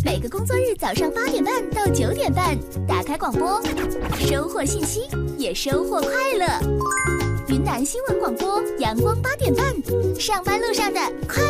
每个工作日早上8点半到9点半，打开广播，收获信息，也收获快乐。云南新闻广播，阳光8点半，上班路上的快